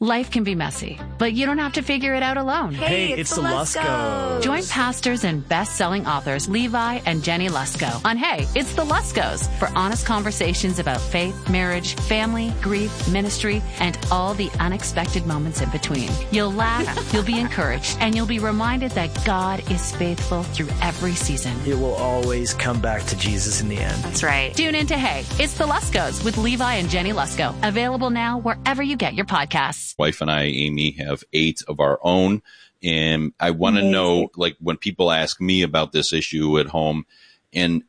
Life can be messy, but you don't have to figure it out alone. Hey, it's the Luskos. Join pastors and best-selling authors Levi and Jenny Lusko on Hey, It's the Luskos for honest conversations about faith, marriage, family, grief, ministry, and all the unexpected moments in between. You'll laugh, you'll be encouraged, and you'll be reminded that God is faithful through every season. It will always come back to Jesus in the end. That's right. Tune in to Hey, It's the Luskos with Levi and Jenny Lusko. Available now wherever you get your podcasts. Wife and I, Amy, have 8 of our own. And I want to know, like, when people ask me about this issue at home, and,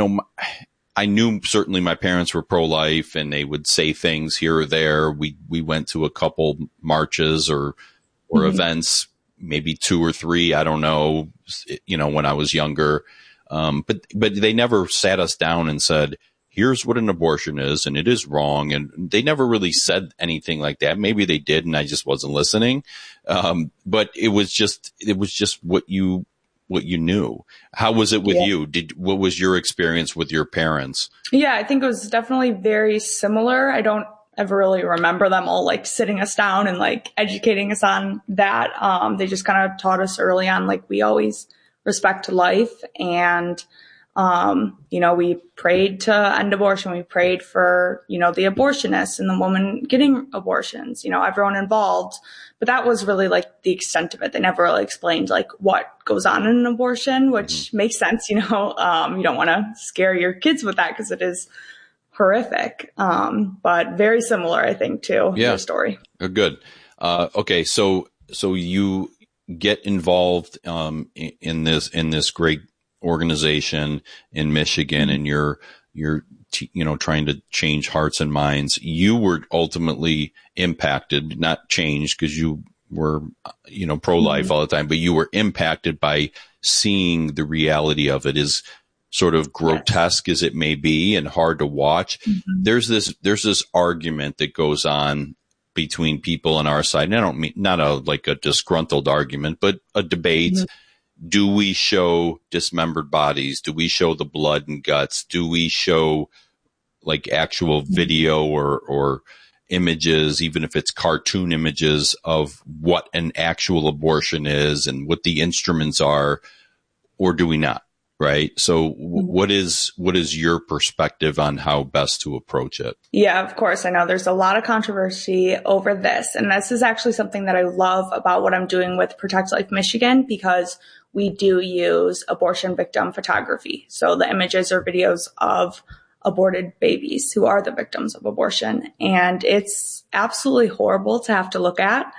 I knew certainly my parents were pro-life and they would say things here or there. We went to a couple marches or events, maybe 2 or 3, I don't know, when I was younger. But they never sat us down and said, here's what an abortion is, and it is wrong. And they never really said anything like that. Maybe they did, and I just wasn't listening. But it was just what you knew. How was it with you? What was your experience with your parents? Yeah, I think it was definitely very similar. I don't ever really remember them all like sitting us down and like educating us on that. They just kind of taught us early on, like, we always respect life, and we prayed to end abortion. We prayed for, the abortionists and the woman getting abortions, everyone involved. But that was really like the extent of it. They never really explained like what goes on in an abortion, which makes sense. You don't want to scare your kids with that because it is horrific. But very similar, I think, to your story. Good. Okay. So you get involved, in this great organization in Michigan, and you're trying to change hearts and minds. You were ultimately impacted, not changed because you were, pro-life all the time, but you were impacted by seeing the reality of it, as sort of grotesque as it may be and hard to watch. There's this argument that goes on between people on our side. And I don't mean not a disgruntled argument, but a debate. Do we show dismembered bodies? Do we show the blood and guts? Do we show like actual video or images, even if it's cartoon images of what an actual abortion is and what the instruments are, or do we not? Right. So what is your perspective on how best to approach it? Yeah, of course. I know there's a lot of controversy over this. And this is actually something that I love about what I'm doing with Protect Life Michigan, because we do use abortion victim photography. So the images or videos of aborted babies who are the victims of abortion. And it's absolutely horrible to have to look at.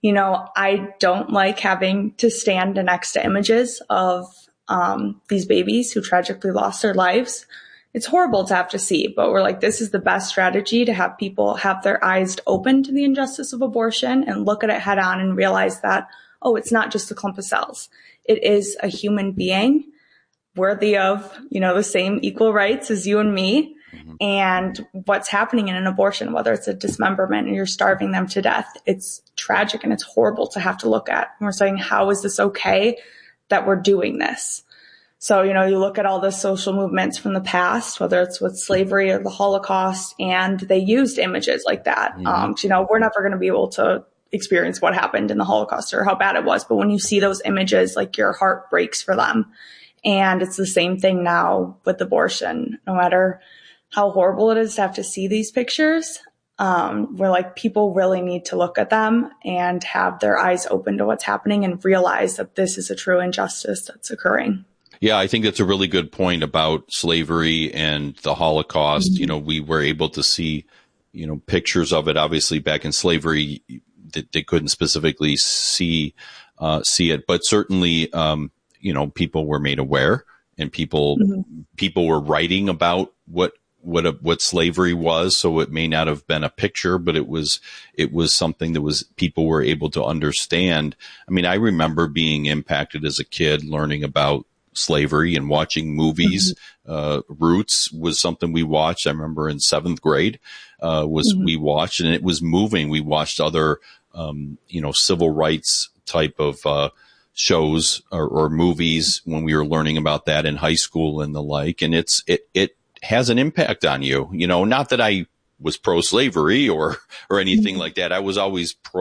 I don't like having to stand next to images of these babies who tragically lost their lives. It's horrible to have to see, but we're like, this is the best strategy to have people have their eyes open to the injustice of abortion and look at it head on and realize that, it's not just a clump of cells. It is a human being worthy of, the same equal rights as you and me. And what's happening in an abortion, whether it's a dismemberment and you're starving them to death, it's tragic and it's horrible to have to look at. And we're saying, how is this okay that we're doing this? So, you look at all the social movements from the past, whether it's with slavery or the Holocaust, and they used images like that. We're never going to be able to experience what happened in the Holocaust or how bad it was. But when you see those images, like, your heart breaks for them. And it's the same thing now with abortion. No matter how horrible it is to have to see these pictures, we're like, people really need to look at them and have their eyes open to what's happening and realize that this is a true injustice that's occurring. Yeah, I think that's a really good point about slavery and the Holocaust. We were able to see, pictures of it. Obviously, back in slavery, they couldn't specifically see it, but certainly, people were made aware, and people were writing about what slavery was. So it may not have been a picture, but it was something that people were able to understand. I mean, I remember being impacted as a kid, learning about slavery and watching movies. Roots was something we watched. I remember in 7th grade, we watched, and it was moving. We watched other, civil rights type of, shows or movies when we were learning about that in high school and the like. And it has an impact on you, not that I was pro-slavery or anything like that. I was always pro